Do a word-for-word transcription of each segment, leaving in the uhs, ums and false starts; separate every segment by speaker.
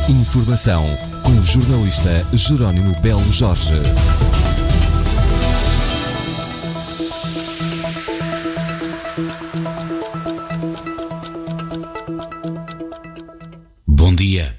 Speaker 1: Informação com o jornalista Jerónimo Belo Jorge.
Speaker 2: Bom dia.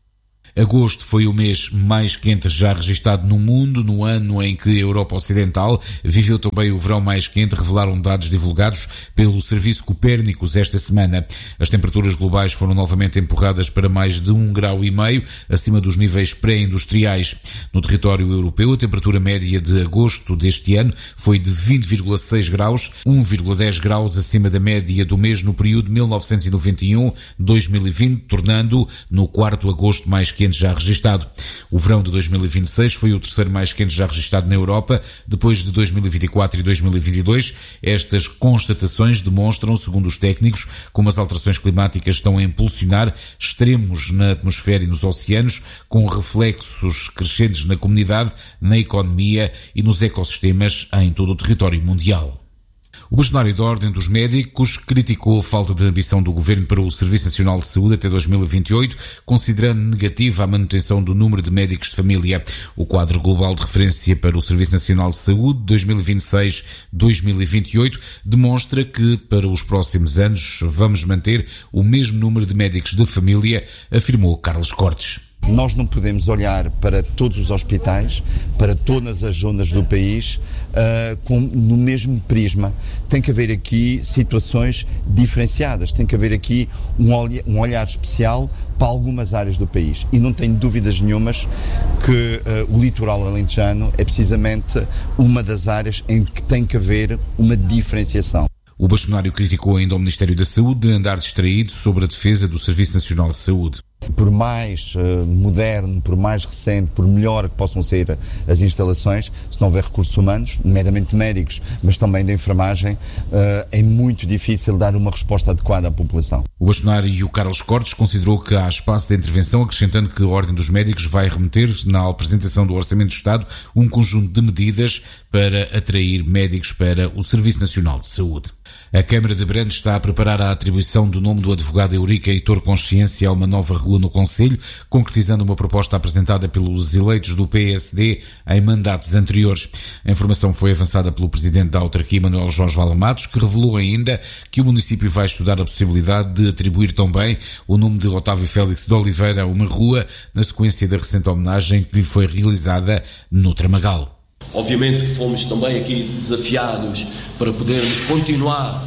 Speaker 2: Agosto foi o mês mais quente já registado no mundo, no ano em que a Europa Ocidental viveu também o verão mais quente, revelaram dados divulgados pelo Serviço Copérnicos esta semana. As temperaturas globais foram novamente empurradas para mais de um grau e meio, acima dos níveis pré-industriais. No território europeu, a temperatura média de agosto deste ano foi de vinte vírgula seis graus, um vírgula dez graus acima da média do mês no período mil novecentos e noventa e um a dois mil e vinte, tornando no quarto agosto mais quente já registado. O verão de dois mil e vinte e seis foi o terceiro mais quente já registado na Europa, depois de dois mil e vinte e quatro e dois mil e vinte e dois. Estas constatações demonstram, segundo os técnicos, como as alterações climáticas estão a impulsionar extremos na atmosfera e nos oceanos, com reflexos crescentes na comunidade, na economia e nos ecossistemas em todo o território mundial. O bastonário da Ordem dos Médicos criticou a falta de ambição do Governo para o Serviço Nacional de Saúde até dois mil e vinte e oito, considerando negativa a manutenção do número de médicos de família. O quadro global de referência para o Serviço Nacional de Saúde dois mil e vinte e seis a dois mil e vinte e oito demonstra que, para os próximos anos, vamos manter o mesmo número de médicos de família, afirmou Carlos Cortes.
Speaker 3: Nós não podemos olhar para todos os hospitais, para todas as zonas do país, uh, com, no mesmo prisma. Tem que haver aqui situações diferenciadas, tem que haver aqui um, olha, um olhar especial para algumas áreas do país. E não tenho dúvidas nenhumas que uh, o litoral alentejano é precisamente uma das áreas em que tem que haver uma diferenciação.
Speaker 2: O bastonário criticou ainda o Ministério da Saúde de andar distraído sobre a defesa do Serviço Nacional de Saúde.
Speaker 3: Por mais uh, moderno, por mais recente, por melhor que possam ser as instalações, se não houver recursos humanos, nomeadamente médicos, mas também da enfermagem, uh, é muito difícil dar uma resposta adequada à população.
Speaker 2: O bastonário Carlos Cortes considerou que há espaço de intervenção, acrescentando que a Ordem dos Médicos vai remeter, na apresentação do Orçamento do Estado, um conjunto de medidas para atrair médicos para o Serviço Nacional de Saúde. A Câmara de Abrantes está a preparar a atribuição do nome do advogado Eurico Heitor Consciência a uma nova rua no Concelho, concretizando uma proposta apresentada pelos eleitos do P S D em mandatos anteriores. A informação foi avançada pelo presidente da autarquia, Manuel Jorge Valamatos, que revelou ainda que o município vai estudar a possibilidade de atribuir também o nome de Otávio Félix de Oliveira a uma rua, na sequência da recente homenagem que lhe foi realizada no Tramagal.
Speaker 4: Obviamente que fomos também aqui desafiados para podermos continuar,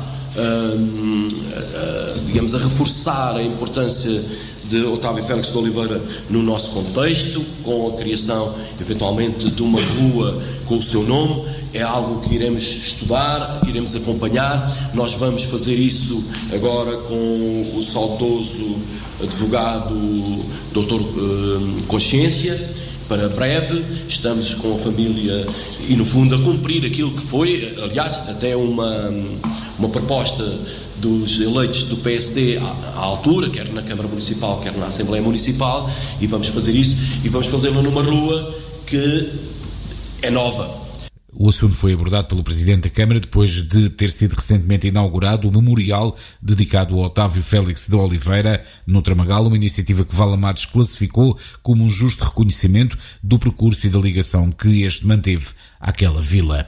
Speaker 4: hum, a, a, digamos, a reforçar a importância de Otávio Félix de Oliveira no nosso contexto, com a criação, eventualmente, de uma rua com o seu nome. É algo que iremos estudar, iremos acompanhar. Nós vamos fazer isso agora com o saudoso advogado doutor hum, Consciência. Para breve, estamos com a família e, no fundo, a cumprir aquilo que foi, aliás, até uma, uma proposta dos eleitos do P S D à, à altura, quer na Câmara Municipal, quer na Assembleia Municipal, e vamos fazer isso, e vamos fazê-lo numa rua que é nova.
Speaker 2: O assunto foi abordado pelo Presidente da Câmara depois de ter sido recentemente inaugurado o memorial dedicado a Otávio Félix de Oliveira no Tramagal, uma iniciativa que Valamatos classificou como um justo reconhecimento do percurso e da ligação que este manteve àquela vila.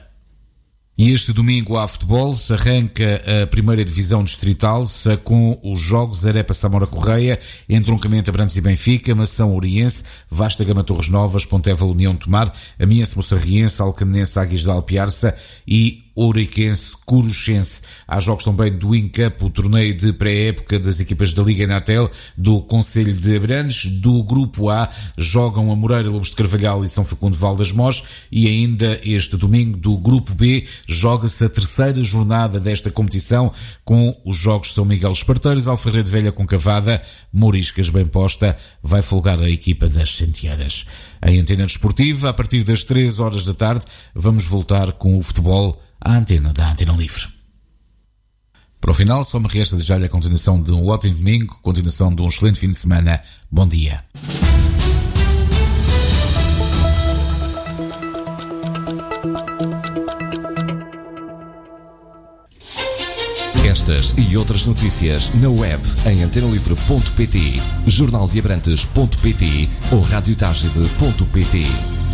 Speaker 2: E este domingo há futebol, se arranca a primeira divisão distrital se com os jogos Arepa Samora Correia, Entroncamento Abrantes e Benfica, Mação Oriense, Vasta Gama Torres Novas, Pontevel União Tomar, Amiense Moçarriense, Alcanense Águias de Alpiarça e Ouriquense Curuchense. Há jogos também do INCAP, o torneio de pré-época das equipas da Liga Enatel, do Concelho de Abrantes. Do Grupo A jogam a Moreira, Lobos de Carvalhal e São Facundo Val das Mós, e ainda este domingo do Grupo B joga-se a terceira jornada desta competição com os jogos São Miguel Esparteiros, Alfarrede Velha com Cavada, Mouriscas bem posta, vai folgar a equipa das Centearas. Em Antena Desportiva, a partir das três horas da tarde, vamos voltar com o futebol à antena da Antena Livre. Para o final, só me resta desejar-lhe a continuação de um ótimo domingo, continuação de um excelente fim de semana. Bom dia.
Speaker 1: Estas e outras notícias na web em antena livre ponto pt, jornal de abrantes ponto pt ou rádio tagide ponto pt.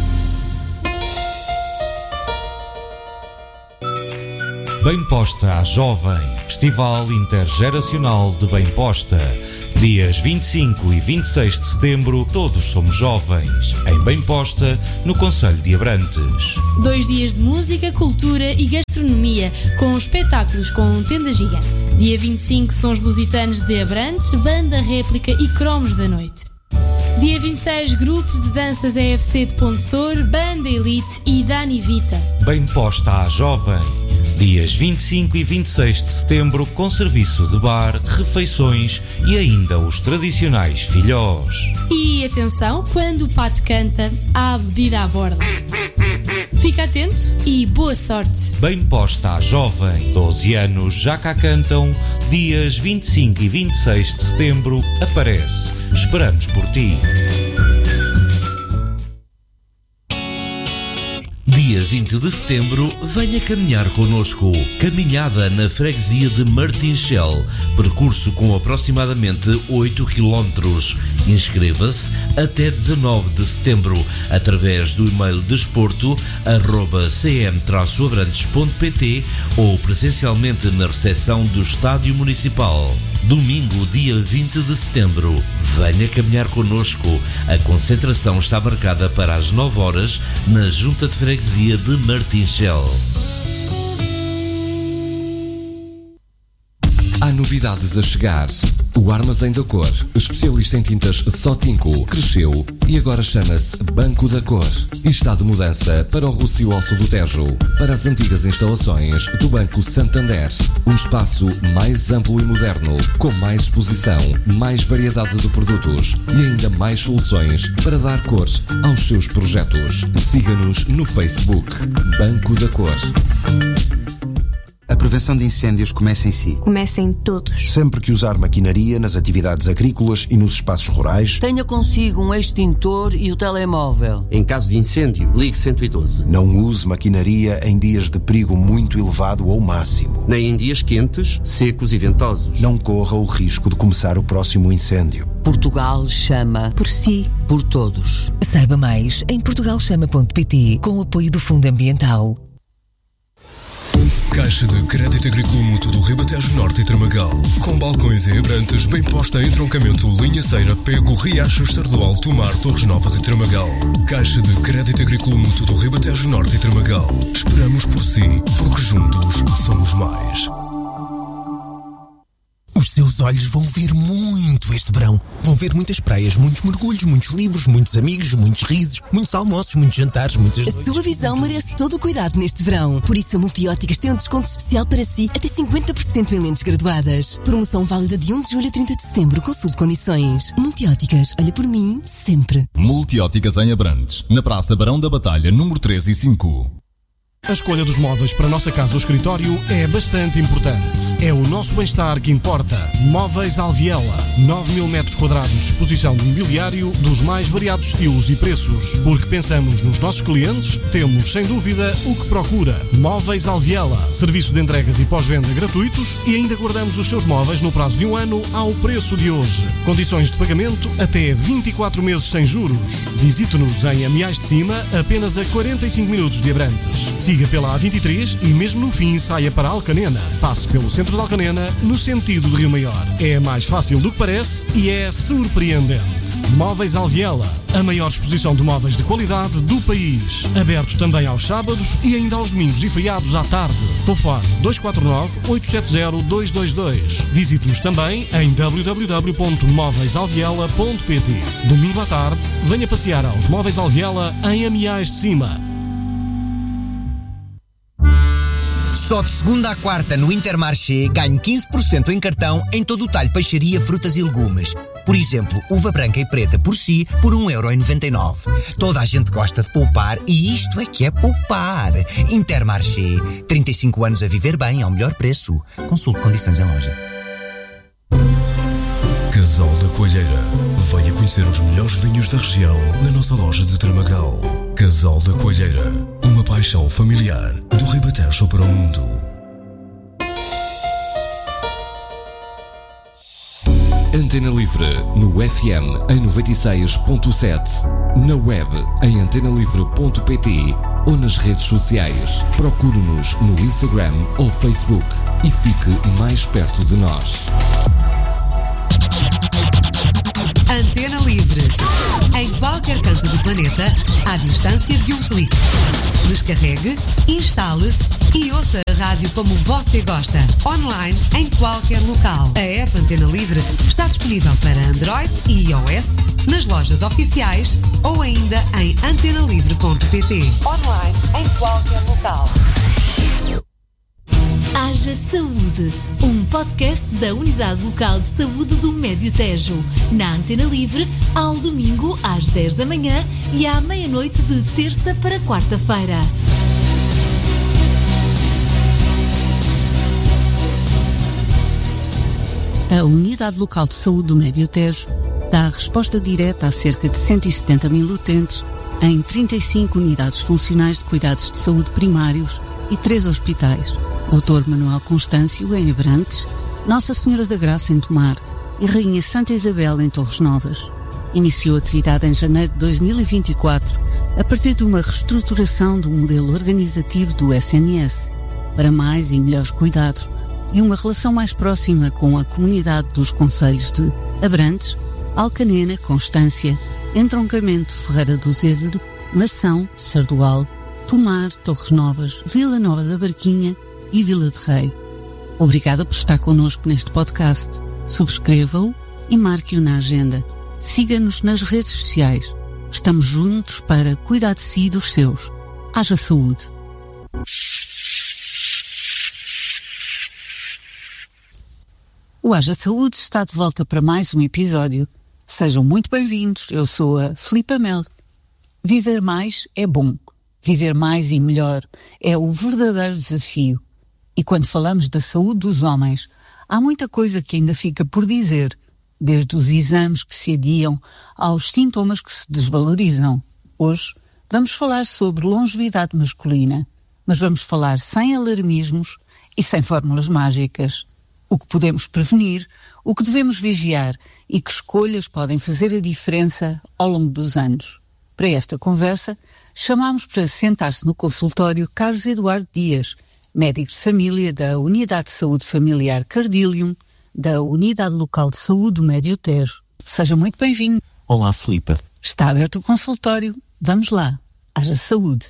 Speaker 5: Bem Posta à Jovem, Festival Intergeracional de Bem Posta. Dias vinte e cinco e vinte e seis de setembro, todos somos jovens. Em Bem Posta, no Concelho de Abrantes.
Speaker 6: Dois dias de música, cultura e gastronomia, com espetáculos com tenda gigante. Dia vinte e cinco, Sons Lusitanos de Abrantes, banda réplica e cromos da noite. Dia vinte e seis, grupos de danças E F C de Pontessor, banda Elite e Dani Vita.
Speaker 5: Bem Posta à Jovem. Dias vinte e cinco e vinte e seis de setembro, com serviço de bar, refeições e ainda os tradicionais filhós.
Speaker 6: E atenção, quando o pato canta, há bebida à borda. Fica atento e boa sorte.
Speaker 5: Bem Posta à Jovem, doze anos já cá cantam. Dias vinte e cinco e vinte e seis de setembro, aparece. Esperamos por ti.
Speaker 7: Dia vinte de setembro, venha caminhar connosco. Caminhada na freguesia de Martinchel. Percurso com aproximadamente oito quilómetros. Inscreva-se até dezanove de setembro através do e-mail desporto arroba c m traço abrantes ponto pt ou presencialmente na recepção do Estádio Municipal. Domingo, dia vinte de setembro. Venha caminhar connosco. A concentração está marcada para as nove horas na Junta de Freguesia de Martinchel.
Speaker 1: Há novidades a chegar. O Armazém da Cor, especialista em tintas Sotinco, cresceu e agora chama-se Banco da Cor. E está de mudança para o Rossio ao Sul do Tejo, para as antigas instalações do Banco Santander. Um espaço mais amplo e moderno, com mais exposição, mais variedade de produtos e ainda mais soluções para dar cor aos seus projetos. Siga-nos no Facebook, Banco da Cor.
Speaker 8: A prevenção de incêndios começa em si.
Speaker 9: Começa em todos.
Speaker 10: Sempre que usar maquinaria nas atividades agrícolas e nos espaços rurais,
Speaker 11: tenha consigo um extintor e o telemóvel.
Speaker 12: Em caso de incêndio, ligue cento e doze.
Speaker 10: Não use maquinaria em dias de perigo muito elevado ou máximo.
Speaker 12: Nem em dias quentes, secos e ventosos.
Speaker 10: Não corra o risco de começar o próximo incêndio.
Speaker 11: Portugal chama
Speaker 9: por si,
Speaker 11: por todos.
Speaker 13: Saiba mais em portugal chama ponto pt com o apoio do Fundo Ambiental.
Speaker 14: Caixa de Crédito Agrícola Mútuo do Ribatejo Norte e Tramagal. Com balcões em Abrantes, bem posta em troncamento Linha Ceira, Pego, Riachos, Sardual, Tomar, Torres Novas e Tramagal. Caixa de Crédito Agrícola Mútuo do Ribatejo Norte e Tramagal. Esperamos por si, porque juntos somos mais.
Speaker 15: Os seus olhos vão ver muito este verão. Vão ver muitas praias, muitos mergulhos, muitos livros, muitos amigos, muitos risos, muitos almoços, muitos jantares, muitas noites.
Speaker 16: A sua visão merece todo o cuidado neste verão. Por isso a Multióticas tem um desconto especial para si, até cinquenta por cento em lentes graduadas. Promoção válida de um de julho a trinta de setembro. Consulte condições. Multióticas, olha por mim, sempre.
Speaker 17: Multióticas em Abrantes, na Praça Barão da Batalha, número três e cinco.
Speaker 18: A escolha dos móveis para a nossa casa ou escritório é bastante importante. É o nosso bem-estar que importa. Móveis Alviela. nove mil metros quadrados de exposição de mobiliário dos mais variados estilos e preços. Porque pensamos nos nossos clientes, temos, sem dúvida, o que procura. Móveis Alviela. Serviço de entregas e pós-venda gratuitos e ainda guardamos os seus móveis no prazo de um ano ao preço de hoje. Condições de pagamento até vinte e quatro meses sem juros. Visite-nos em Amiais de Cima, apenas a quarenta e cinco minutos de Abrantes. Siga pela A vinte e três e mesmo no fim saia para Alcanena. Passe pelo centro de Alcanena no sentido de Rio Maior. É mais fácil do que parece e é surpreendente. Móveis Alviela, a maior exposição de móveis de qualidade do país. Aberto também aos sábados e ainda aos domingos e feriados à tarde. Telefone dois quatro nove, oito sete zero, dois dois dois. Visite-nos também em w w w ponto móveis alviela ponto pt. Domingo à tarde, venha passear aos Móveis Alviela em Amiais de Cima.
Speaker 19: Só de segunda à quarta no Intermarché ganho quinze por cento em cartão em todo o talho peixaria, frutas e legumes. Por exemplo, uva branca e preta por si por um euro e noventa e nove. Toda a gente gosta de poupar e isto é que é poupar. Intermarché. trinta e cinco anos a viver bem ao melhor preço. Consulte condições em loja.
Speaker 14: Casal da Coalheira. Venha conhecer os melhores vinhos da região na nossa loja de Tramagal. Casal da Coalheira. Uma paixão familiar do Ribatejo para o mundo.
Speaker 1: Antena Livre, no F M em noventa e seis ponto sete, na web em antena livre ponto p t ou nas redes sociais. Procure-nos no Instagram ou Facebook e fique mais perto de nós.
Speaker 9: Antena Livre. Em qualquer canto do planeta, à distância de um clique. Descarregue, instale e ouça a rádio como você gosta. Online, em qualquer local. A app Antena Livre está disponível para Android e iOS, nas lojas oficiais ou ainda em antena livre ponto p t. Online, em qualquer local.
Speaker 6: Haja Saúde, um podcast da Unidade Local de Saúde do Médio Tejo, na Antena Livre, ao domingo às dez da manhã e à meia-noite de terça para quarta-feira.
Speaker 20: A Unidade Local de Saúde do Médio Tejo dá a resposta direta a cerca de cento e setenta mil utentes em trinta e cinco unidades funcionais de cuidados de saúde primários e três hospitais. doutor Manuel Constâncio, em Abrantes, Nossa Senhora da Graça, em Tomar e Rainha Santa Isabel, em Torres Novas. Iniciou atividade em janeiro de dois mil e vinte e quatro, a partir de uma reestruturação do modelo organizativo do S N S, para mais e melhores cuidados e uma relação mais próxima com a comunidade dos concelhos de Abrantes, Alcanena, Constância, Entroncamento, Ferreira do Zézero, Mação, Sardual, Tomar, Torres Novas, Vila Nova da Barquinha e Vila de Rei. Obrigada por estar connosco neste podcast. Subscreva-o e marque-o na agenda. Siga-nos nas redes sociais. Estamos juntos para cuidar de si e dos seus. Haja saúde. O Haja Saúde está de volta para mais um episódio. Sejam muito bem-vindos. Eu sou a Filipa Mel. Viver mais é bom. Viver mais e melhor é o verdadeiro desafio. E quando falamos da saúde dos homens, há muita coisa que ainda fica por dizer, desde os exames que se adiam aos sintomas que se desvalorizam. Hoje vamos falar sobre longevidade masculina, mas vamos falar sem alarmismos e sem fórmulas mágicas. O que podemos prevenir, o que devemos vigiar e que escolhas podem fazer a diferença ao longo dos anos. Para esta conversa, chamámos para sentar-se no consultório Carlos Eduardo Dias, médico de família da Unidade de Saúde Familiar Cardílium, da Unidade Local de Saúde do Médio Tejo. Seja muito bem-vindo.
Speaker 21: Olá, Filipa.
Speaker 20: Está aberto o consultório. Vamos lá. Haja saúde.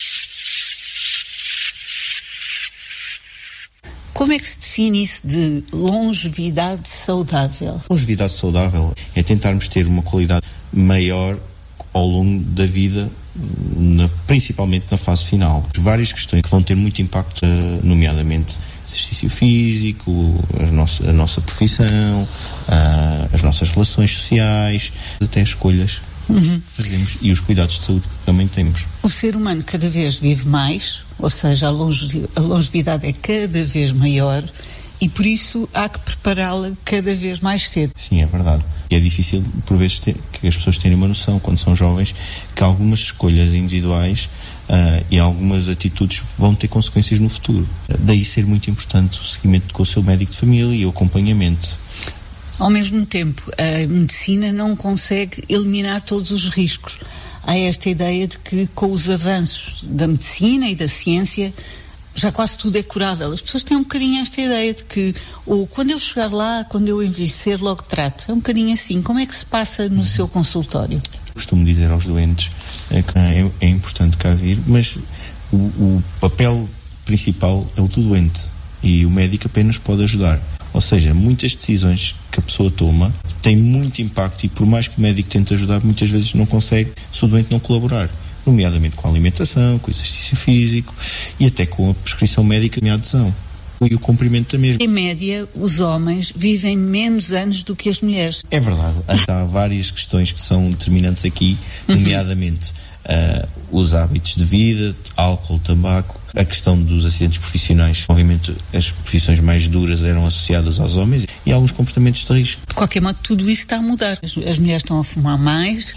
Speaker 20: Como é que se define isso de longevidade saudável?
Speaker 21: Longevidade saudável é tentarmos ter uma qualidade maior ao longo da vida, na, principalmente na fase final. Várias questões que vão ter muito impacto, nomeadamente exercício físico, a nossa, a nossa profissão, a, as nossas relações sociais, até as escolhas que uhum. fazemos e os cuidados de saúde que também temos.
Speaker 20: O ser humano cada vez vive mais, ou seja, a, longe, a longevidade é cada vez maior e por isso há que prepará-la cada vez mais cedo.
Speaker 21: Sim, é verdade. E é difícil, por vezes, ter, que as pessoas tenham uma noção, quando são jovens, que algumas escolhas individuais uh, e algumas atitudes vão ter consequências no futuro. Daí ser muito importante o seguimento com o seu médico de família e o acompanhamento.
Speaker 20: Ao mesmo tempo, a medicina não consegue eliminar todos os riscos. Há esta ideia de que, com os avanços da medicina e da ciência, já quase tudo é curável. As pessoas têm um bocadinho esta ideia de que, ou quando eu chegar lá, quando eu envelhecer, logo trato. É um bocadinho assim. Como é que se passa no seu consultório?
Speaker 21: Costumo dizer aos doentes é que é, é importante cá vir, mas o, o papel principal é o do doente e o médico apenas pode ajudar. Ou seja, muitas decisões que a pessoa toma têm muito impacto e por mais que o médico tente ajudar, muitas vezes não consegue se o doente não colaborar. Nomeadamente com a alimentação, com o exercício físico e até com a prescrição médica e a adesão e o cumprimento da mesma.
Speaker 20: Em média, os homens vivem menos anos do que as mulheres.
Speaker 21: É verdade. Há várias questões que são determinantes aqui, nomeadamente uh, os hábitos de vida, álcool, tabaco, a questão dos acidentes profissionais. Obviamente, as profissões mais duras eram associadas aos homens e alguns comportamentos de risco.
Speaker 20: De qualquer modo, tudo isso está a mudar. As, as mulheres estão a fumar mais,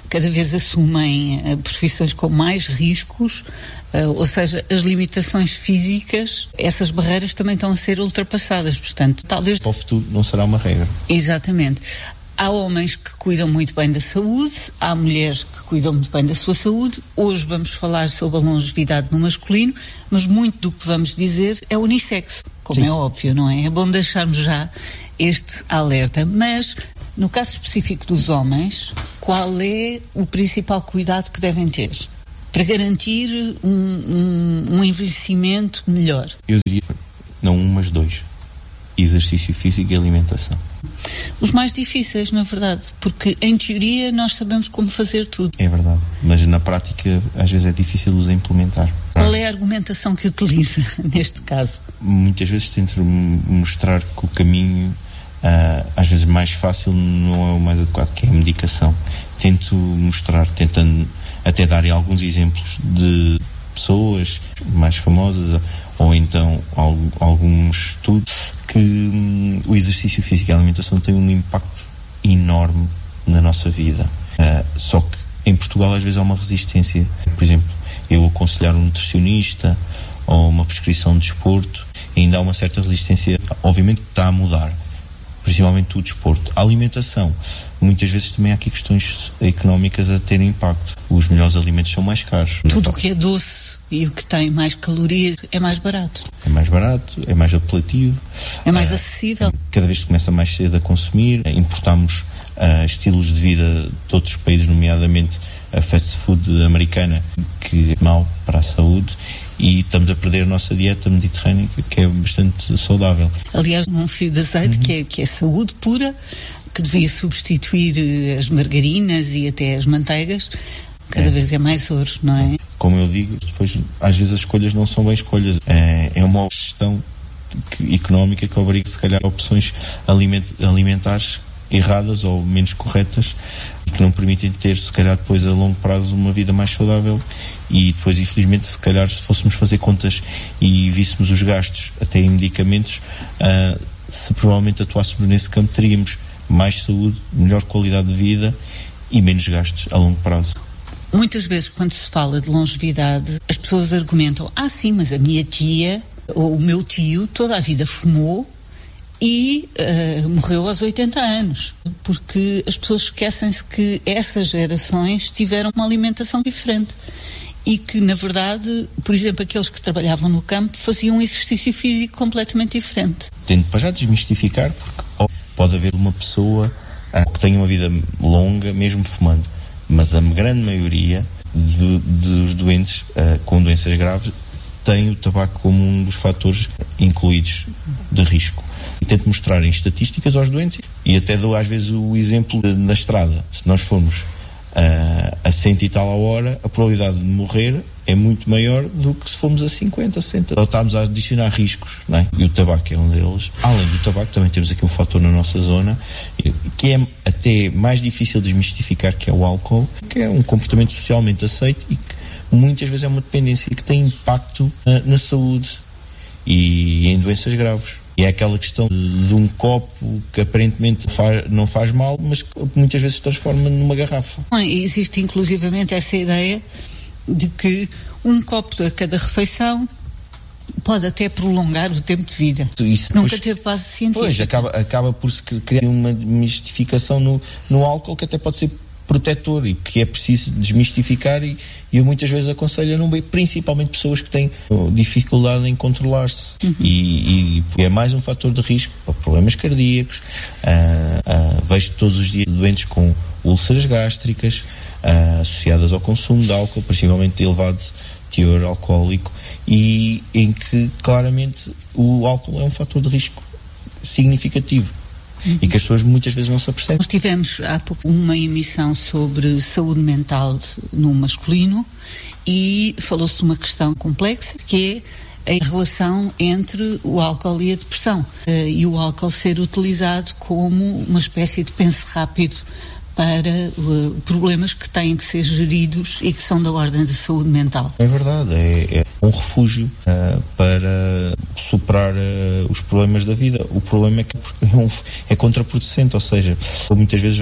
Speaker 20: cada vez assumem uh, profissões com mais riscos, uh, ou seja, as limitações físicas, essas barreiras também estão a ser ultrapassadas, portanto, talvez...
Speaker 21: Para o futuro não será uma regra.
Speaker 20: Exatamente. Há homens que cuidam muito bem da saúde, há mulheres que cuidam muito bem da sua saúde. Hoje vamos falar sobre a longevidade no masculino, mas muito do que vamos dizer é unissexo, como Sim. é óbvio, não é? É bom deixarmos já este alerta. Mas, no caso específico dos homens, qual é o principal cuidado que devem ter para garantir um, um, um envelhecimento melhor?
Speaker 21: Eu diria, não um, mas dois. Exercício físico e alimentação.
Speaker 20: Os mais difíceis, na verdade, porque em teoria nós sabemos como fazer tudo.
Speaker 21: É verdade, mas na prática às vezes é difícil os implementar.
Speaker 20: Qual é a argumentação que utiliza neste caso?
Speaker 21: Muitas vezes tento mostrar que o caminho uh, às vezes mais fácil não é o mais adequado, que é a medicação. Tento mostrar, tentando até dar alguns exemplos de pessoas mais famosas ou então alguns estudos que hum, o exercício físico e a alimentação têm um impacto enorme na nossa vida. Uh, só que em Portugal às vezes há uma resistência. Por exemplo, eu aconselhar um nutricionista ou uma prescrição de desporto, ainda há uma certa resistência, obviamente que está a mudar, principalmente o desporto. A alimentação, muitas vezes também há aqui questões económicas a terem impacto. Os melhores alimentos são mais caros.
Speaker 20: Tudo o que é doce e o que tem mais calorias é mais barato.
Speaker 21: É mais barato, é mais apelativo.
Speaker 20: É mais uh, acessível.
Speaker 21: Cada vez se começa mais cedo a consumir. Importamos uh, estilos de vida de outros países, nomeadamente a fast food americana, que é mau para a saúde. E estamos a perder a nossa dieta mediterrânea, que é bastante saudável.
Speaker 20: Aliás, um fio de azeite uhum. que, é, que é saúde pura, que devia substituir as margarinas e até as manteigas, cada é. vez é mais ouro, não é?
Speaker 21: Como eu digo, depois às vezes as escolhas não são bem escolhas. É, é uma gestão que, económica que obriga, se calhar, opções aliment, alimentares erradas ou menos corretas, que não permitem ter, se calhar, depois a longo prazo uma vida mais saudável. E depois, infelizmente, se calhar, se fôssemos fazer contas e víssemos os gastos até em medicamentos, uh, se provavelmente atuássemos nesse campo, teríamos mais saúde, melhor qualidade de vida e menos gastos a longo prazo.
Speaker 20: Muitas vezes, quando se fala de longevidade, as pessoas argumentam: ah, sim, mas a minha tia ou o meu tio toda a vida fumou e uh, morreu aos oitenta anos, porque as pessoas esquecem-se que essas gerações tiveram uma alimentação diferente e que, na verdade, por exemplo, aqueles que trabalhavam no campo faziam um exercício físico completamente diferente.
Speaker 21: Tento para já desmistificar, porque pode haver uma pessoa uh, que tenha uma vida longa mesmo fumando, mas a grande maioria de, dos doentes uh, com doenças graves tem o tabaco como um dos fatores incluídos de risco. E tento mostrar em estatísticas aos doentes e até dou às vezes o exemplo de, na estrada. Se nós formos uh, a cento e tal a hora, a probabilidade de morrer é muito maior do que se formos a cinquenta, sessenta. Então estamos a adicionar riscos, não é? E o tabaco é um deles. Além do tabaco, também temos aqui um fator na nossa zona que é até mais difícil de desmistificar, que é o álcool, que é um comportamento socialmente aceito e que muitas vezes é uma dependência que tem impacto uh, na saúde e em doenças graves. E é aquela questão de um copo que aparentemente faz, não faz mal, mas que muitas vezes se transforma numa garrafa.
Speaker 20: Existe inclusivamente essa ideia de que um copo a cada refeição pode até prolongar o tempo de vida.
Speaker 21: Isso,
Speaker 20: Nunca
Speaker 21: pois,
Speaker 20: teve base científica.
Speaker 21: Pois, acaba, acaba por se criar uma mistificação no, no álcool que até pode ser protetor e que é preciso desmistificar e, e eu muitas vezes aconselho a não beber, principalmente pessoas que têm dificuldade em controlar-se. Uhum. E, e é mais um fator de risco para problemas cardíacos. Uh, uh, vejo todos os dias doentes com úlceras gástricas uh, associadas ao consumo de álcool, principalmente de elevado teor alcoólico, e em que claramente o álcool é um fator de risco significativo. Uhum. E que as pessoas muitas vezes não se apercebem.
Speaker 20: Nós tivemos há pouco uma emissão sobre saúde mental no masculino e falou-se de uma questão complexa, que é a relação entre o álcool e a depressão, uh, e o álcool ser utilizado como uma espécie de pense rápido para uh, problemas que têm que ser geridos e que são da ordem da saúde mental.
Speaker 21: É verdade, é, é um refúgio uh, para superar uh, os problemas da vida. O problema é que é, um, é contraproducente, ou seja, eu muitas vezes vejo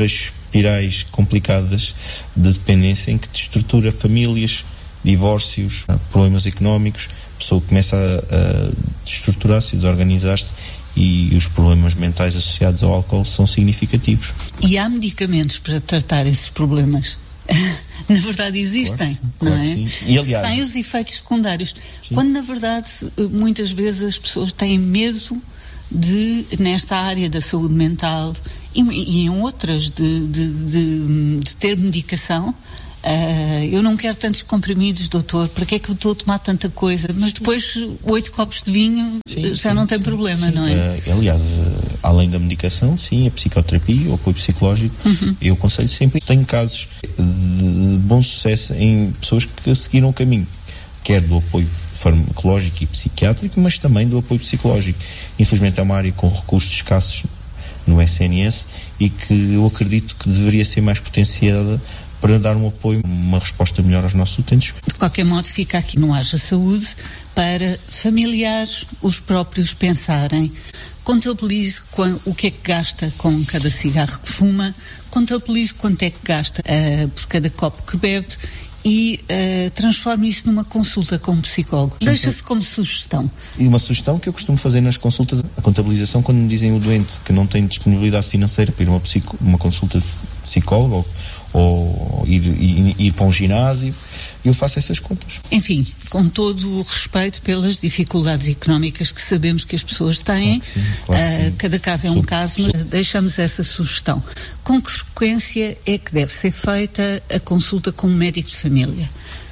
Speaker 21: espirais complicadas de dependência em que destrutura famílias, divórcios, problemas económicos, a pessoa começa a, a destruturar-se e desorganizar-se, e os problemas mentais associados ao álcool são significativos.
Speaker 20: E há medicamentos para tratar esses problemas? Na verdade existem,
Speaker 21: claro,
Speaker 20: não
Speaker 21: claro
Speaker 20: é?
Speaker 21: E, aliás,
Speaker 20: sem os efeitos secundários.
Speaker 21: Sim.
Speaker 20: Quando na verdade muitas vezes as pessoas têm medo de, nesta área da saúde mental e, e em outras, de, de, de, de ter medicação. Uh, eu não quero tantos comprimidos, doutor, para que é que eu estou a tomar tanta coisa? Mas depois oito copos de vinho sim, já sim, não tem sim, problema, sim. não é?
Speaker 21: Uh, aliás, uh, além da medicação, sim, a psicoterapia, o apoio psicológico, uhum. eu aconselho sempre. Tenho casos de bom sucesso em pessoas que seguiram o caminho, quer do apoio farmacológico e psiquiátrico, mas também do apoio psicológico. Infelizmente é uma área com recursos escassos no S N S e que eu acredito que deveria ser mais potenciada para dar um apoio, uma resposta melhor aos nossos utentes.
Speaker 20: De qualquer modo, fica aqui no Haja Saúde para familiares, os próprios pensarem, contabilize o que é que gasta com cada cigarro que fuma, contabilize quanto é que gasta uh, por cada copo que bebe e uh, transforme isso numa consulta com um psicólogo. Deixa-se como sugestão.
Speaker 21: E uma sugestão que eu costumo fazer nas consultas, a contabilização, quando me dizem o doente que não tem disponibilidade financeira para ir a uma, psico, uma consulta de psicólogo ou ou ir, ir, ir para um ginásio, eu faço essas contas.
Speaker 20: Enfim, com todo o respeito pelas dificuldades económicas que sabemos que as pessoas têm, claro que sim, claro que sim. Uh, cada caso é um caso, mas deixamos essa sugestão. Com que frequência é que deve ser feita a consulta com um médico de família?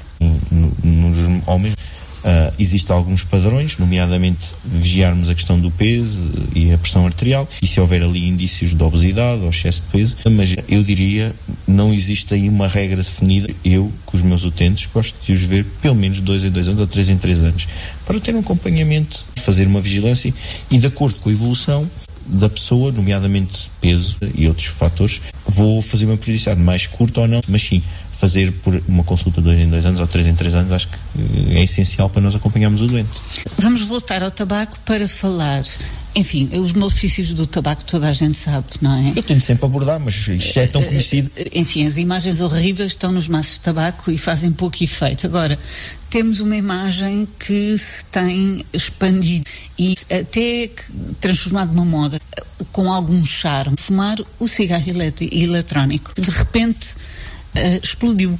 Speaker 21: Nos homens Uh, existem alguns padrões, nomeadamente vigiarmos a questão do peso e a pressão arterial, e se houver ali indícios de obesidade ou excesso de peso, mas eu diria, não existe aí uma regra definida. Eu, com os meus utentes, gosto de os ver pelo menos dois em dois anos ou três em três anos, para ter um acompanhamento, fazer uma vigilância e, de acordo com a evolução da pessoa, nomeadamente peso e outros fatores, vou fazer uma periodicidade mais curta ou não, mas sim, fazer por uma consulta de dois em dois anos ou três em três anos, acho que é essencial para nós acompanharmos o doente.
Speaker 20: Vamos voltar ao tabaco para falar, enfim, os malefícios do tabaco toda a gente sabe, não é?
Speaker 21: Eu tento sempre abordar, mas isto é tão conhecido.
Speaker 20: Enfim, as imagens horríveis estão nos maços de tabaco e fazem pouco efeito. Agora, temos uma imagem que se tem expandido e até transformado numa moda, com algum charme. Fumar o cigarro eletrónico. De repente Uh, explodiu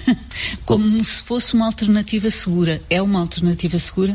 Speaker 20: como se fosse uma alternativa segura. É uma alternativa segura?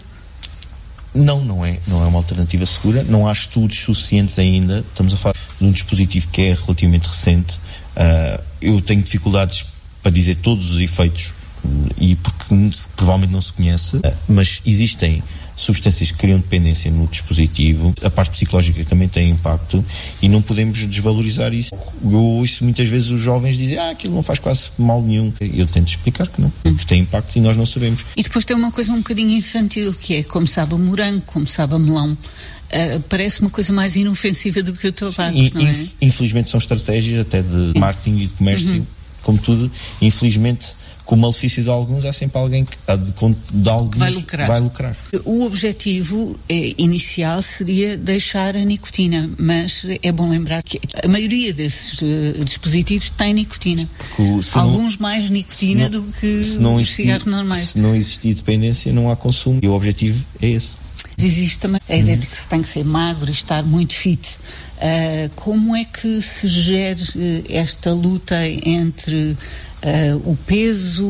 Speaker 21: Não, não é. Não é uma alternativa segura. Não há estudos suficientes ainda. Estamos a falar de um dispositivo que é relativamente recente. Uh, eu tenho dificuldades para dizer todos os efeitos e porque provavelmente não se conhece, uh, mas existem substâncias que criam dependência no dispositivo. A parte psicológica também tem impacto e não podemos desvalorizar isso. Eu ouço muitas vezes os jovens dizem ah, aquilo não faz quase mal nenhum. Eu tento explicar que não, que tem impacto e nós não sabemos.
Speaker 20: E depois tem uma coisa um bocadinho infantil, que é como sabe a morango, como sabe a melão. Uh, parece uma coisa mais inofensiva do que o tabaco,
Speaker 21: e,
Speaker 20: não é?
Speaker 21: Infelizmente são estratégias até de marketing e de comércio, uhum. como tudo. Infelizmente, com o malefício de alguns, há sempre alguém que de, de alguns
Speaker 20: vai, lucrar.
Speaker 21: vai lucrar.
Speaker 20: O objetivo eh, inicial seria deixar a nicotina, mas é bom lembrar que a maioria desses uh, dispositivos tem nicotina. Que, alguns não, mais nicotina não, do que os cigarros normais.
Speaker 21: Se não existir dependência, não há consumo. E o objetivo é esse.
Speaker 20: Existe também a ideia de que se tem que ser magro e estar muito fit. Uh, como é que se gera uh, esta luta entre uh, o peso,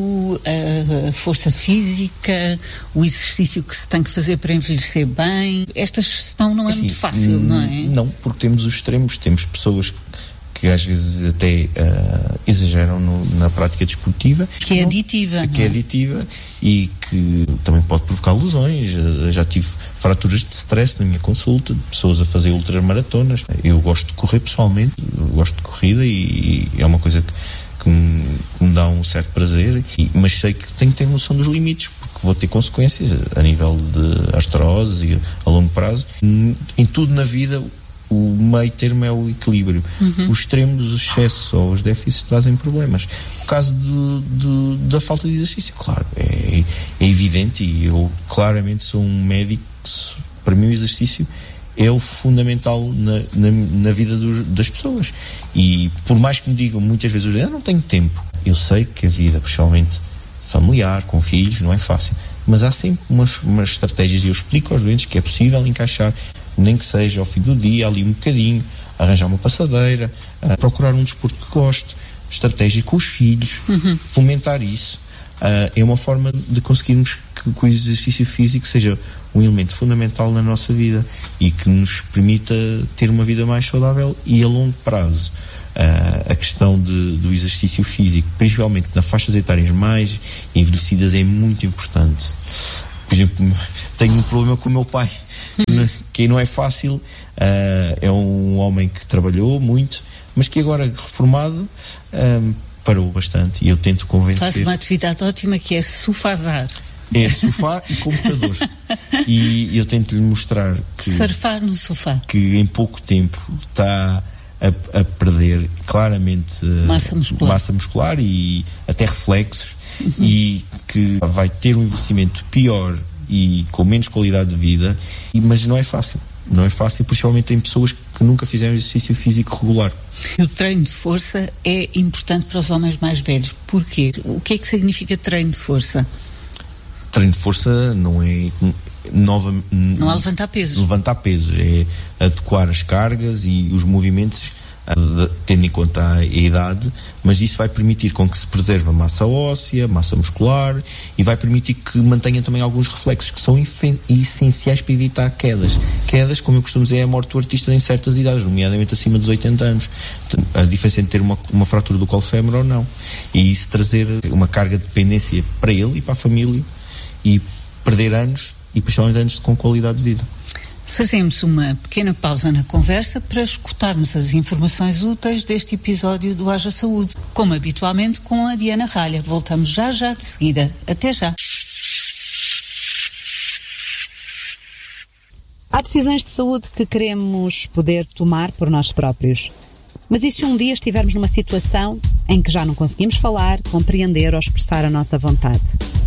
Speaker 20: uh, a força física, o exercício que se tem que fazer para envelhecer bem? Esta gestão não é assim, muito fácil, não é?
Speaker 21: Não, porque temos os extremos, temos pessoas que às vezes até uh, exageram no, na prática desportiva.
Speaker 20: Que é aditiva.
Speaker 21: Que é aditiva e que também pode provocar lesões. Uh, já tive fraturas de stress na minha consulta, de pessoas a fazer ultramaratonas. Eu gosto de correr pessoalmente, gosto de corrida e, e é uma coisa que, que, me, que me dá um certo prazer, e, mas sei que tenho que ter noção dos limites, porque vou ter consequências a nível de artrose e a longo prazo. Em tudo na vida, o meio termo é o equilíbrio. Uhum. Os extremos, os excessos ou os déficits trazem problemas. O caso de, de, da falta de exercício, claro, é, é evidente, e eu claramente sou um médico que, para mim, o exercício é o fundamental na, na, na vida dos, das pessoas. E por mais que me digam muitas vezes, eu não tenho tempo, eu sei que a vida, principalmente familiar, com filhos, não é fácil, mas há sempre umas, umas estratégias, e eu explico aos doentes que é possível encaixar, nem que seja ao fim do dia, ali um bocadinho, arranjar uma passadeira, uh, procurar um desporto que goste, estratégia com os filhos, uhum. fomentar isso, uh, é uma forma de conseguirmos que, que o exercício físico seja um elemento fundamental na nossa vida e que nos permita ter uma vida mais saudável e a longo prazo. Uh, a questão de, do exercício físico, principalmente nas faixas etárias mais envelhecidas, é muito importante. Por exemplo, tenho um problema com o meu pai, uhum. que não é fácil, uh, é um homem que trabalhou muito, mas que agora reformado uh, parou bastante, e eu tento convencer.
Speaker 20: Faz uma atividade ótima que é sofazar.
Speaker 21: É sofá e computador. E eu tento-lhe mostrar que
Speaker 20: surfar no sofá,
Speaker 21: que em pouco tempo está a, a perder claramente
Speaker 20: massa muscular.
Speaker 21: massa muscular e até reflexos, uhum. e que vai ter um envelhecimento pior e com menos qualidade de vida, e, mas não é fácil. Não é fácil, principalmente em pessoas que nunca fizeram exercício físico regular.
Speaker 20: O treino de força é importante para os homens mais velhos. Porquê? O que é que significa treino de força?
Speaker 21: Treino de força não é nova,
Speaker 20: não é levantar pesos.
Speaker 21: Levantar pesos é adequar as cargas e os movimentos, tendo em conta a idade, mas isso vai permitir com que se preserve a massa óssea, massa muscular, e vai permitir que mantenha também alguns reflexos que são essenciais para evitar quedas. Quedas, como eu costumo dizer, é a morte do artista em certas idades, nomeadamente acima dos oitenta anos. A diferença entre ter uma, uma fratura do colo fémur ou não. E isso trazer uma carga de dependência para ele e para a família, e perder anos, e principalmente anos com qualidade de vida.
Speaker 20: Fazemos uma pequena pausa na conversa para escutarmos as informações úteis deste episódio do Haja Saúde, como habitualmente com a Diana Ralha. Voltamos já já de seguida. Até já.
Speaker 3: Há decisões de saúde que queremos poder tomar por nós próprios. Mas e se um dia estivermos numa situação em que já não conseguimos falar, compreender ou expressar a nossa vontade?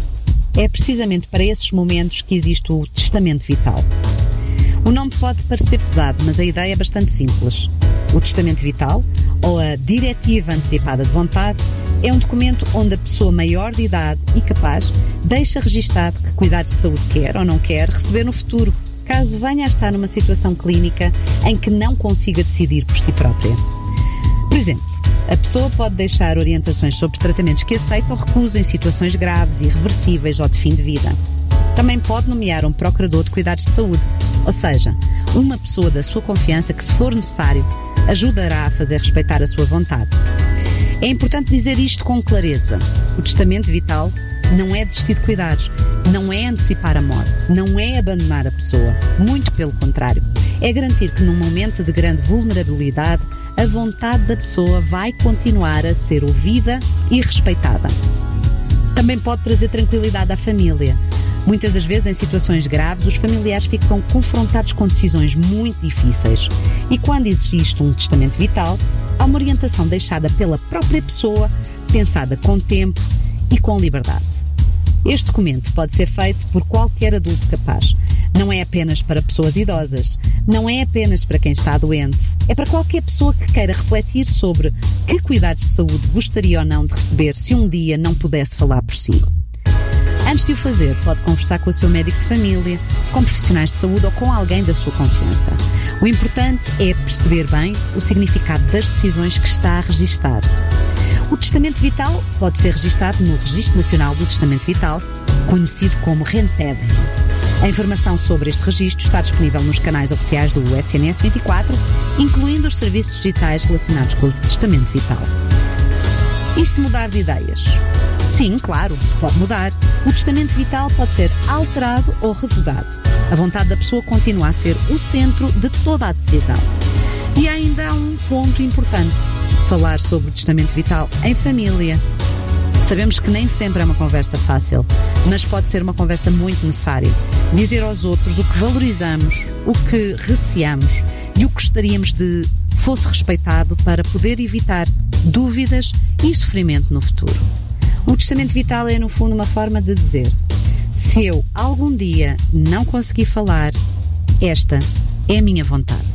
Speaker 3: É precisamente para esses momentos que existe o testamento vital. O nome pode parecer pesado, mas a ideia é bastante simples. O testamento vital, ou a diretiva antecipada de vontade, é um documento onde a pessoa maior de idade e capaz deixa registado que cuidados de saúde quer ou não quer receber no futuro, caso venha a estar numa situação clínica em que não consiga decidir por si própria. Por exemplo, a pessoa pode deixar orientações sobre tratamentos que aceita ou recusa em situações graves, irreversíveis ou de fim de vida. Também pode nomear um procurador de cuidados de saúde, ou seja, uma pessoa da sua confiança que, se for necessário, ajudará a fazer respeitar a sua vontade. É importante dizer isto com clareza. O testamento vital não é desistir de cuidados, não é antecipar a morte, não é abandonar a pessoa. Muito pelo contrário. É garantir que num momento de grande vulnerabilidade, a vontade da pessoa vai continuar a ser ouvida e respeitada. Também pode trazer tranquilidade à família. Muitas das vezes, em situações graves, os familiares ficam confrontados com decisões muito difíceis. E quando existe um testamento vital, há uma orientação deixada pela própria pessoa, pensada com tempo e com liberdade. Este documento pode ser feito por qualquer adulto capaz. Não é apenas para pessoas idosas, não é apenas para quem está doente, é para qualquer pessoa que queira refletir sobre que cuidados de saúde gostaria ou não de receber se um dia não pudesse falar por si. Antes de o fazer, pode conversar com o seu médico de família, com profissionais de saúde ou com alguém da sua confiança. O importante é perceber bem o significado das decisões que está a registar. O testamento vital pode ser registado no Registro Nacional do Testamento Vital, conhecido como RENTEV. A informação sobre este registro está disponível nos canais oficiais do S N S vinte e quatro, incluindo os serviços digitais relacionados com o testamento vital. E se mudar de ideias? Sim, claro, pode mudar. O testamento vital pode ser alterado ou revogado. A vontade da pessoa continua a ser o centro de toda a decisão. E ainda há um ponto importante: falar sobre o testamento vital em família. Sabemos que nem sempre é uma conversa fácil, mas pode ser uma conversa muito necessária. Dizer aos outros o que valorizamos, o que receamos e o que gostaríamos de fosse respeitado para poder evitar dúvidas e sofrimento no futuro. O testamento vital é, no fundo, uma forma de dizer: se eu algum dia não conseguir falar, esta é a minha vontade.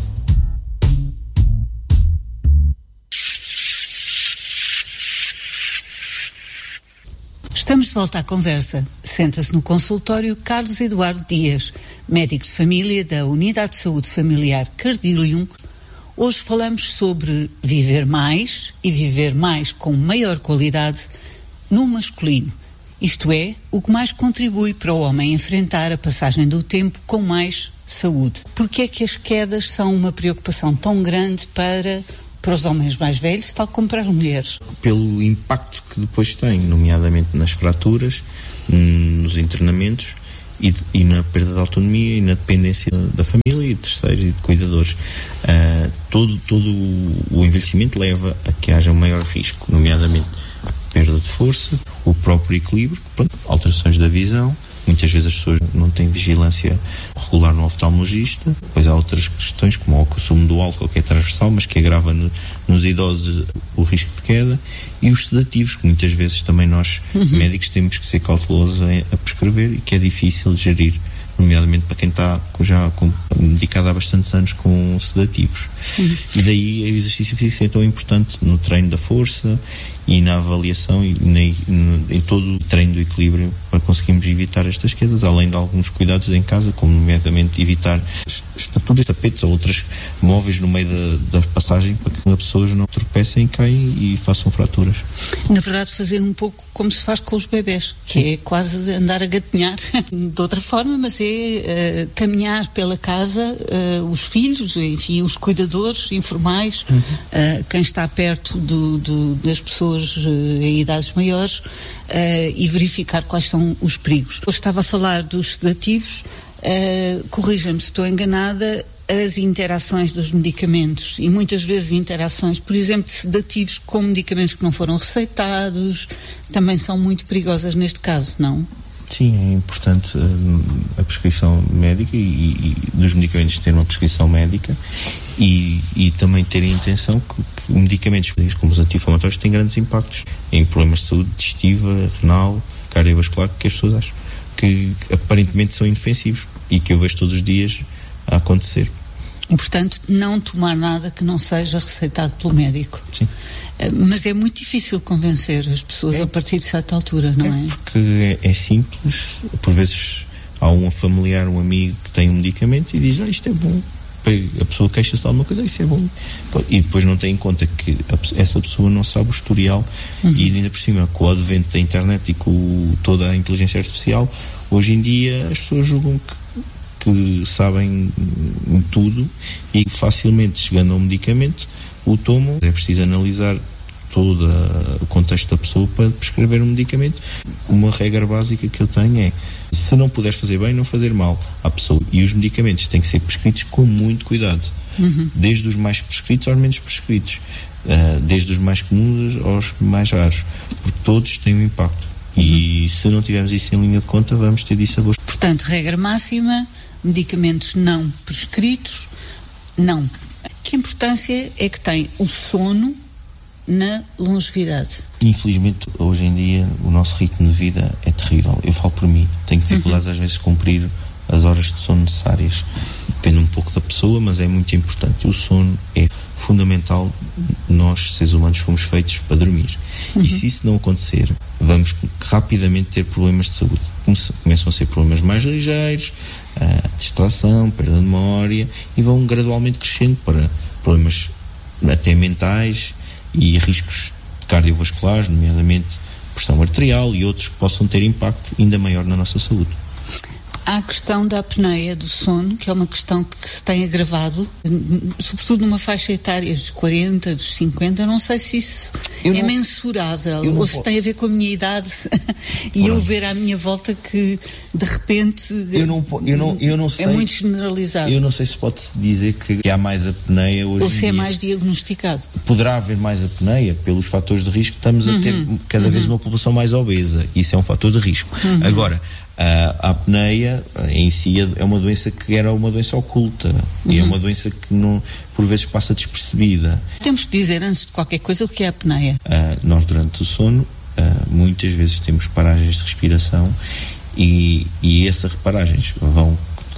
Speaker 20: Estamos de volta à conversa. Senta-se no consultório Carlos Eduardo Dias, médico de família da Unidade de Saúde Familiar Cardílium. Hoje falamos sobre viver mais e viver mais com maior qualidade no masculino. Isto é, o que mais contribui para o homem enfrentar a passagem do tempo com mais saúde. Por que é que as quedas são uma preocupação tão grande para... para os homens mais velhos, tal como para as mulheres?
Speaker 21: Pelo impacto que depois tem, nomeadamente nas fraturas, nos internamentos e, e na perda de autonomia e na dependência da família e de terceiros e de cuidadores. Uh, todo, todo o envelhecimento leva a que haja um maior risco, nomeadamente perda de força, o próprio equilíbrio, pronto, alterações da visão. Muitas vezes as pessoas não têm vigilância regular no oftalmologista. Depois há outras questões, como o consumo do álcool, que é transversal, mas que agrava no, nos idosos o risco de queda. E os sedativos, que muitas vezes também nós, uhum. médicos, temos que ser cautelosos a, a prescrever e que é difícil de gerir, nomeadamente para quem está já com, medicado há bastantes anos com sedativos. Uhum. E daí o exercício físico é tão importante no treino da força e na avaliação e na, em todo o treino do equilíbrio para conseguirmos evitar estas quedas, além de alguns cuidados em casa, como nomeadamente evitar estaturas, tapetes ou outros móveis no meio da, da passagem para que as pessoas não tropecem, caem e façam fraturas.
Speaker 20: Na verdade, fazer um pouco como se faz com os bebés, que Sim. é quase andar a gatinhar de outra forma, mas é uh, caminhar pela casa, uh, os filhos, enfim, os cuidadores informais, uhum. uh, quem está perto do, do, das pessoas em idades maiores uh, e verificar quais são os perigos. Eu estava a falar dos sedativos, uh, corrija-me se estou enganada, as interações dos medicamentos e muitas vezes interações, por exemplo, de sedativos com medicamentos que não foram receitados, também são muito perigosas neste caso, não?
Speaker 21: Sim, é importante uh, a prescrição médica e, e dos medicamentos ter uma prescrição médica e, e também ter a intenção que, que medicamentos como os anti-inflamatórios têm grandes impactos em problemas de saúde digestiva, renal, cardiovascular, que as pessoas acham que aparentemente são indefensivos e que eu vejo todos os dias a acontecer.
Speaker 20: Portanto, não tomar nada que não seja receitado pelo médico.
Speaker 21: Sim.
Speaker 20: Mas é muito difícil convencer as pessoas é. a partir de certa altura, não é?
Speaker 21: É porque é, é simples. Por vezes há um familiar, um amigo que tem um medicamento e diz, ah, isto é bom. A pessoa queixa-se de alguma coisa, isso é bom. E depois não tem em conta que a, essa pessoa não sabe o historial uhum. e ainda por cima, com o advento da internet e com o, toda a inteligência artificial, hoje em dia as pessoas julgam que que sabem tudo e facilmente, chegando ao medicamento, o tomam. É preciso analisar todo o contexto da pessoa para prescrever um medicamento. Uma regra básica que eu tenho é, se não puderes fazer bem, não fazer mal à pessoa. E os medicamentos têm que ser prescritos com muito cuidado. Uhum. Desde os mais prescritos aos menos prescritos. Uh, desde os mais comuns aos mais raros. Porque todos têm um impacto. Uhum. E se não tivermos isso em linha de conta, vamos ter dissabores.
Speaker 20: Portanto, regra máxima, medicamentos não prescritos, não. Que importância é que tem o sono na longevidade?
Speaker 21: Infelizmente, hoje em dia, o nosso ritmo de vida é terrível. Eu falo por mim, tenho dificuldades uhum. às vezes de cumprir as horas de sono necessárias. Depende um pouco da pessoa, mas é muito importante. O sono é fundamental. Nós, seres humanos, fomos feitos para dormir. Uhum. E se isso não acontecer, vamos rapidamente ter problemas de saúde. Começam a ser problemas mais ligeiros, a distração, perda de memória, e vão gradualmente crescendo para problemas até mentais e riscos cardiovasculares, nomeadamente pressão arterial e outros que possam ter impacto ainda maior na nossa saúde.
Speaker 20: Há a questão da apneia do sono, que é uma questão que se tem agravado, sobretudo numa faixa etária dos quarenta, dos cinquenta. Não sei se isso eu é não, mensurável ou se tem a ver com a minha idade e eu ver à minha volta que de repente
Speaker 21: eu não, eu não, eu não sei,
Speaker 20: é muito generalizado.
Speaker 21: Eu não sei se pode-se dizer que há mais apneia hoje
Speaker 20: ou se é
Speaker 21: dia.
Speaker 20: mais diagnosticado.
Speaker 21: Poderá haver mais apneia pelos fatores de risco. Estamos uhum, a ter cada uhum. vez uma população mais obesa. Isso é um fator de risco. Uhum. Agora, a apneia em si é uma doença que era uma doença oculta uhum. e é uma doença que não, por vezes passa despercebida.
Speaker 20: Temos de dizer antes de qualquer coisa o que é a apneia.
Speaker 21: Uh, nós durante o sono uh, muitas vezes temos paragens de respiração e, e essas paragens vão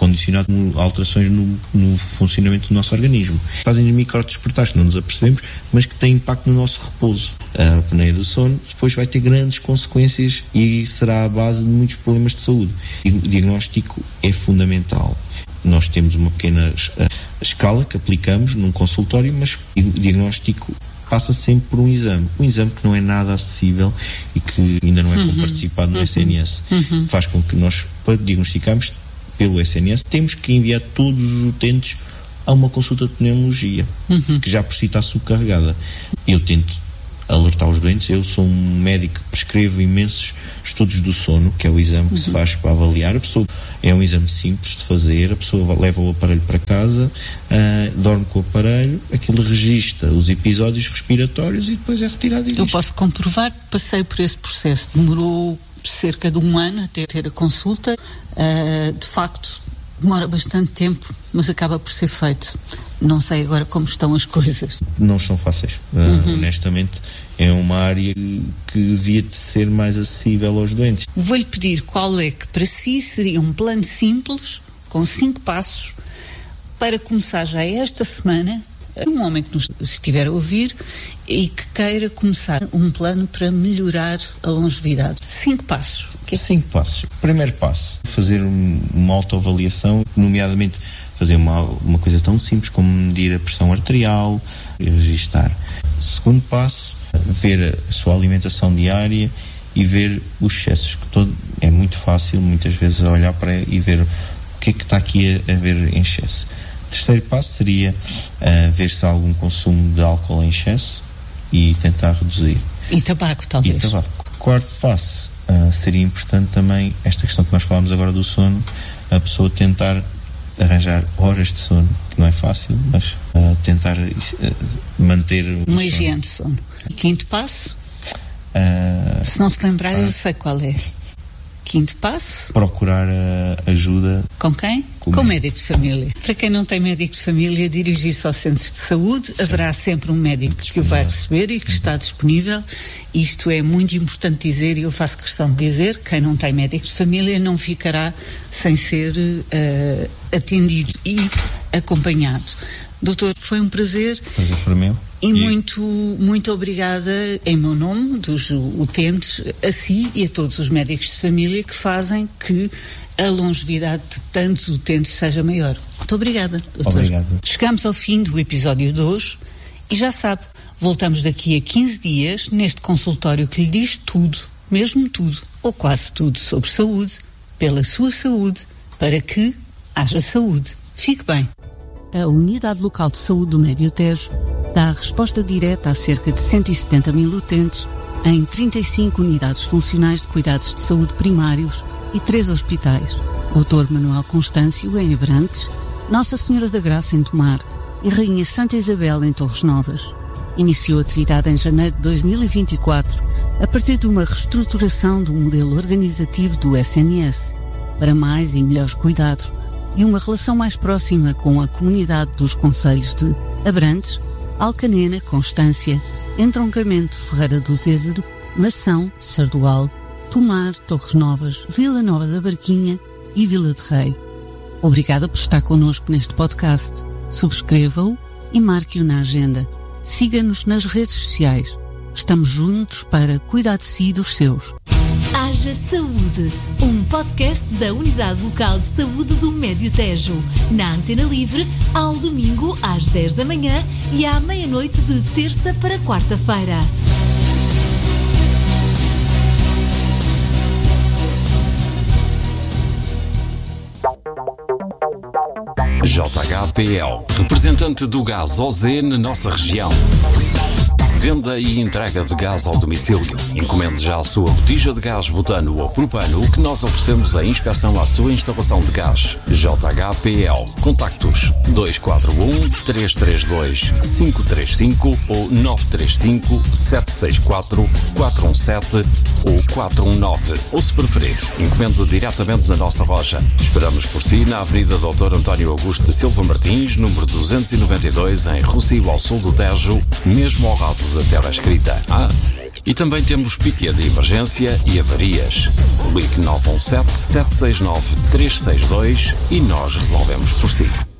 Speaker 21: condicionado a alterações no, no funcionamento do nosso organismo. Fazem microdespertares que não nos apercebemos, mas que têm impacto no nosso repouso. A apneia do sono depois vai ter grandes consequências e será a base de muitos problemas de saúde. E o diagnóstico é fundamental. Nós temos uma pequena escala que aplicamos num consultório, mas o diagnóstico passa sempre por um exame. Um exame que não é nada acessível e que ainda não é uhum. participado no uhum. S N S. Uhum. Faz com que nós, para diagnosticarmos pelo S N S, temos que enviar todos os utentes a uma consulta de pneumologia, uhum. que já por si está subcarregada. Eu tento alertar os doentes. Eu sou um médico que prescrevo imensos estudos do sono, que é o exame que uhum. se faz para avaliar. A pessoa, é um exame simples de fazer, a pessoa leva o aparelho para casa, uh, dorme com o aparelho, aquilo registra os episódios respiratórios e depois é retirado.
Speaker 20: Eu posso comprovar, passei por esse processo, demorou cerca de um ano até ter a consulta, uh, de facto demora bastante tempo, mas acaba por ser feito. Não sei agora como estão as coisas.
Speaker 21: Não estão fáceis. Uhum. Uh, honestamente, é uma área que devia de ser mais acessível aos doentes.
Speaker 20: Vou-lhe pedir qual é que para si seria um plano simples, com cinco passos, para começar já esta semana, um homem que nos estiver a ouvir e que queira começar um plano para melhorar a longevidade. Cinco passos.
Speaker 21: Que é? Cinco passos. Primeiro passo, fazer um, uma autoavaliação, nomeadamente fazer uma, uma coisa tão simples como medir a pressão arterial, registar. Segundo passo, ver a sua alimentação diária e ver os excessos, que todo, é muito fácil muitas vezes olhar para e ver o que é que está aqui a, a ver em excesso. Terceiro passo seria uh, ver se há algum consumo de álcool em excesso e tentar reduzir.
Speaker 20: E tabaco, talvez.
Speaker 21: E tabaco. Quarto passo, uh, seria importante também esta questão que nós falámos agora do sono, a pessoa tentar arranjar horas de sono, que não é fácil, mas uh, tentar uh, manter
Speaker 20: uma higiene de sono. E quinto passo? Uh, se não te lembrar, uh, eu sei qual é. Quinto passo?
Speaker 21: Procurar uh, ajuda.
Speaker 20: Com quem? Com, Com o médico de família. Para quem não tem médico de família, dirigir-se aos centros de saúde. Sim. Haverá sempre um médico que o vai receber e que uhum. está disponível. Isto é muito importante dizer, e eu faço questão de dizer, quem não tem médico de família não ficará sem ser uh, atendido e acompanhado. Doutor, foi um prazer.
Speaker 21: Prazer foi meu.
Speaker 20: E, e muito, muito obrigada em meu nome, dos utentes, a si e a todos os médicos de família que fazem que a longevidade de tantos utentes seja maior. Muito obrigada, doutor.
Speaker 21: Obrigado.
Speaker 20: Chegamos ao fim do episódio de hoje e já sabe, voltamos daqui a quinze dias neste consultório que lhe diz tudo, mesmo tudo, ou quase tudo sobre saúde, pela sua saúde, para que haja saúde. Fique bem. A Unidade Local de Saúde do Médio Tejo dá a resposta direta a cerca de cento e setenta mil utentes em trinta e cinco unidades funcionais de cuidados de saúde primários e três hospitais. doutor Manuel Constâncio, em Abrantes, Nossa Senhora da Graça, em Tomar e Rainha Santa Isabel, em Torres Novas. Iniciou atividade em janeiro de dois mil e vinte e quatro, a partir de uma reestruturação do modelo organizativo do S N S, para mais e melhores cuidados e uma relação mais próxima com a comunidade dos concelhos de Abrantes, Alcanena, Constância, Entroncamento, Ferreira do Zézero, Mação, Sardual, Tomar, Torres Novas, Vila Nova da Barquinha e Vila de Rei. Obrigada por estar connosco neste podcast. Subscreva-o e marque-o na agenda. Siga-nos nas redes sociais. Estamos juntos para cuidar de si e dos seus.
Speaker 6: Haja Saúde, um podcast da Unidade Local de Saúde do Médio Tejo, na Antena Livre, ao domingo às dez da manhã e à meia-noite de terça para quarta-feira.
Speaker 1: J H P L, representante do gás O Z na nossa região. Venda e entrega de gás ao domicílio. Encomende já a sua botija de gás butano ou propano, que nós oferecemos a inspeção à sua instalação de gás. J H P L. Contactos dois quatro um, três três dois, cinco três cinco ou nove três cinco, sete seis quatro, quatro um sete ou quatro um nove. Ou, se preferir, encomende diretamente na nossa loja. Esperamos por si na Avenida doutor António Augusto de Silva Martins, número duzentos e noventa e dois, em Rossio, ao sul do Tejo, mesmo ao lado da terra escrita. Ah,
Speaker 4: E também temos piquet de emergência e avarias. Ligue nove um sete, sete seis nove, três seis dois e nós resolvemos por si.